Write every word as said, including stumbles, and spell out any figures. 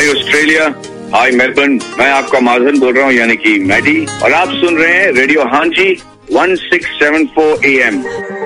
हाय Australia, हाय Melbourne. मैं आपका माजन बोल रहा हूँ, यानी कि मैडी, और आप सुन रहे हैं रेडियो हांजी one six seven four A M.